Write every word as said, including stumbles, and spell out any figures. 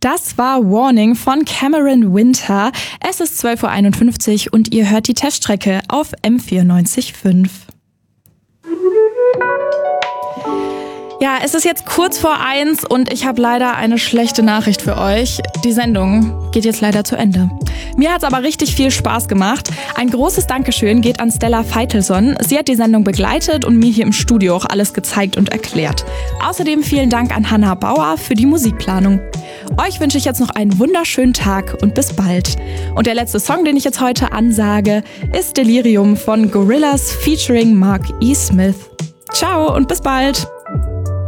Das war Warning von Cameron Winter. Es ist zwölf Uhr einundfünfzig und ihr hört die Teststrecke auf M vierundneunzig Komma fünf. Ja, es ist jetzt kurz vor eins und ich habe leider eine schlechte Nachricht für euch. Die Sendung geht jetzt leider zu Ende. Mir hat's aber richtig viel Spaß gemacht. Ein großes Dankeschön geht an Stella Feitelson. Sie hat die Sendung begleitet und mir hier im Studio auch alles gezeigt und erklärt. Außerdem vielen Dank an Hannah Bauer für die Musikplanung. Euch wünsche ich jetzt noch einen wunderschönen Tag und bis bald. Und der letzte Song, den ich jetzt heute ansage, ist Delirium von Gorillaz featuring Mark E. Smith. Ciao und bis bald!